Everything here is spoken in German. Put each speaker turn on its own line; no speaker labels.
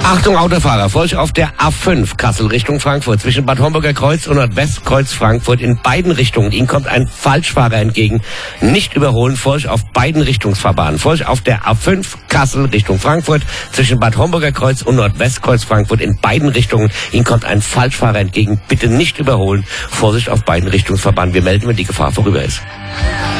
Achtung Autofahrer, Vorsicht auf der A5 Kassel Richtung Frankfurt zwischen Bad Homburger Kreuz und Nordwestkreuz Frankfurt in beiden Richtungen. Ihnen kommt ein Falschfahrer entgegen. Nicht überholen, Vorsicht auf beiden Richtungsfahrbahnen. Vorsicht auf der A5 Kassel Richtung Frankfurt zwischen Bad Homburger Kreuz und Nordwestkreuz Frankfurt in beiden Richtungen. Ihnen kommt ein Falschfahrer entgegen. Bitte nicht überholen. Vorsicht auf beiden Richtungsfahrbahnen. Wir melden, wenn die Gefahr vorüber ist.